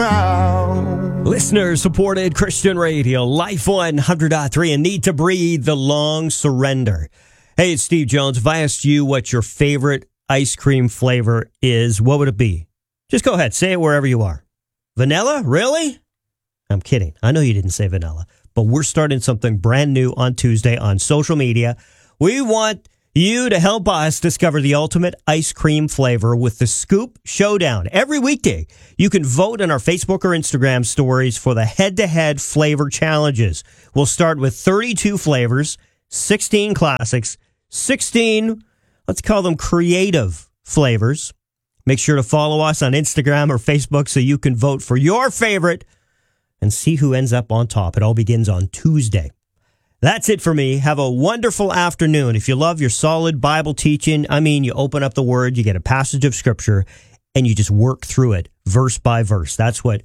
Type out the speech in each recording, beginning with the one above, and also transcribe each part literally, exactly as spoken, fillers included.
crowd. Listener-supported Christian radio, Life one hundred point three, and Need to Breathe, The Long Surrender. Hey, it's Steve Jones. If I asked you what your favorite ice cream flavor is, what would it be? Just go ahead. Say it wherever you are. Vanilla? Really? I'm kidding. I know you didn't say vanilla, but we're starting something brand new on Tuesday on social media. We want you to help us discover the ultimate ice cream flavor with the Scoop Showdown. Every weekday, you can vote on our Facebook or Instagram stories for the head-to-head flavor challenges. We'll start with thirty-two flavors, sixteen classics, sixteen, let's call them creative flavors. Make sure to follow us on Instagram or Facebook so you can vote for your favorite and see who ends up on top. It all begins on Tuesday. That's it for me. Have a wonderful afternoon. If you love your solid Bible teaching, I mean, you open up the Word, you get a passage of Scripture, and you just work through it verse by verse. That's what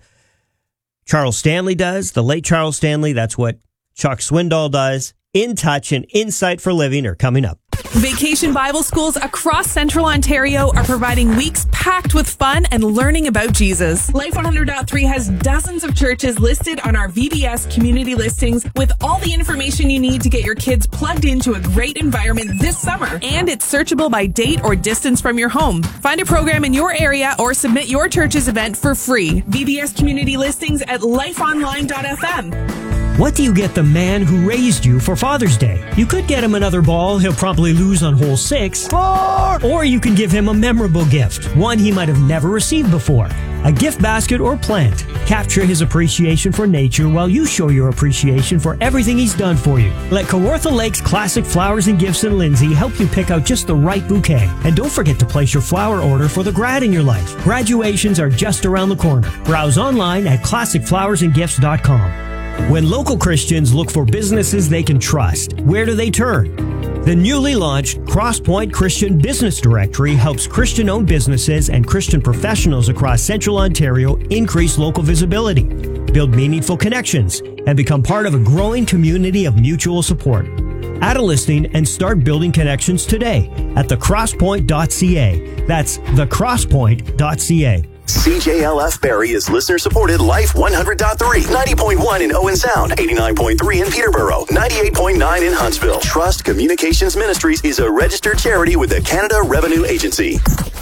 Charles Stanley does, the late Charles Stanley. That's what Chuck Swindoll does. In Touch and Insight for Living are coming up. Vacation Bible schools across Central Ontario are providing weeks packed with fun and learning about Jesus. Life one hundred point three has dozens of churches listed on our V B S community listings with all the information you need to get your kids plugged into a great environment this summer. And it's searchable by date or distance from your home. Find a program in your area or submit your church's event for free. V B S community listings at life online dot f m. What do you get the man who raised you for Father's Day? You could get him another ball he'll probably lose on hole six. Four! Or you can give him a memorable gift, one he might have never received before. A gift basket or plant. Capture his appreciation for nature while you show your appreciation for everything he's done for you. Let Kawartha Lake's Classic Flowers and Gifts in Lindsay help you pick out just the right bouquet. And don't forget to place your flower order for the grad in your life. Graduations are just around the corner. Browse online at classic flowers and gifts dot com. When local Christians look for businesses they can trust, where do they turn? The newly launched Crosspoint Christian Business Directory helps Christian-owned businesses and Christian professionals across Central Ontario increase local visibility, build meaningful connections, and become part of a growing community of mutual support. Add a listing and start building connections today at the crosspoint dot c a. That's the crosspoint dot c a. C J L F Barrie is listener-supported Life one hundred point three, ninety point one in Owen Sound, eighty-nine point three in Peterborough, ninety-eight point nine in Huntsville. Trust Communications Ministries is a registered charity with the Canada Revenue Agency.